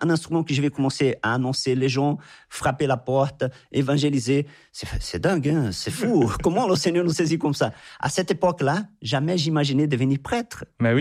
un instrument que je vais commencer à annoncer les gens, frapper la porte, évangéliser. C'est dingue, hein, c'est fou. Comment le Seigneur nous saisit comme ça? À cette époque-là, jamais j'imaginais devenir prêtre. Mais